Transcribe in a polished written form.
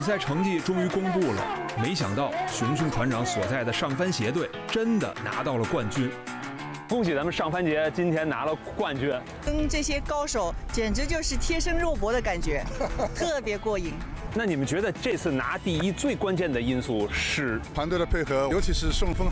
比赛成绩终于公布了，没想到熊熊团长所在的上番协队真的拿到了冠军。 恭喜咱们上番节今天拿了冠军， 跟这些高手简直就是贴身肉搏的感觉，特别过瘾。 那你们觉得这次拿第一最关键的因素是团队的配合，尤其是顺风